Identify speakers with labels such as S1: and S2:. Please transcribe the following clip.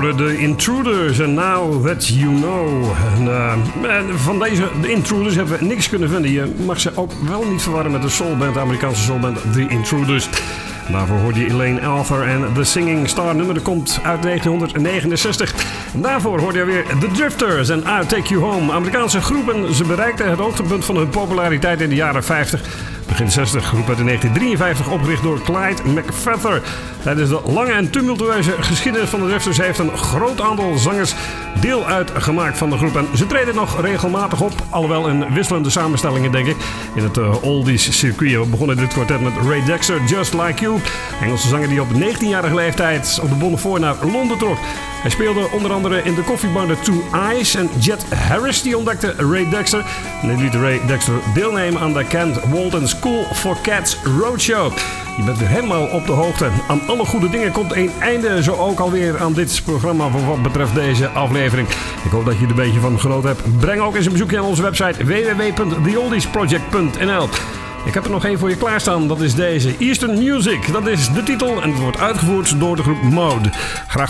S1: hoorde de Intruders en Now That You Know. En van deze de Intruders hebben we niks kunnen vinden. Je mag ze ook wel niet verwarren met de soulband, de Amerikaanse soulband The Intruders. Daarvoor hoorde je Elaine Arthur en The Singing Star. Nummer dat komt uit 1969. Daarvoor hoorde je weer The Drifters en I'll Take You Home. Amerikaanse groepen. Ze bereikten het hoogtepunt van hun populariteit in de jaren 50. Begin 60, groep uit in 1953, opgericht door Clyde McPhatter. Tijdens de lange en tumultueuze geschiedenis van de Drifters heeft een groot aantal zangers deel uitgemaakt van de groep. En ze treden nog regelmatig op, alhoewel in wisselende samenstellingen, denk ik, in het oldies circuit. We begonnen dit kwartet met Ray Dexter, Just Like You. Engelse zanger die op 19-jarige leeftijd op de Bonnefoy naar Londen trok. Hij speelde onder andere in de koffiebar The Two Eyes en Jet Harris die ontdekte Ray Dexter. En die liet Ray Dexter deelnemen aan de Kent Walton School for Cats Roadshow. Je bent weer helemaal op de hoogte. Aan alle goede dingen komt een einde, zo ook alweer aan dit programma voor wat betreft deze aflevering. Ik hoop dat je er een beetje van genoten hebt. Breng ook eens een bezoekje aan onze website www.theoldiesproject.nl. Ik heb er nog één voor je klaarstaan. Dat is deze Eastern Music. Dat is de titel en het wordt uitgevoerd door de groep Mode. Graag